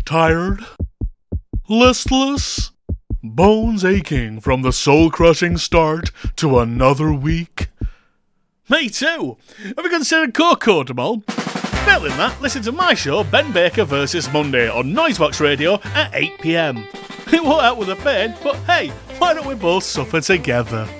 Tired? Listless? Bones aching from the soul-crushing start to another week? Me too. Have you considered Coco tomorrow? Failing that, listen to my show Ben Baker vs Monday on Noisebox Radio at 8 p.m. It won't help with the pain, but hey, why don't we both suffer together?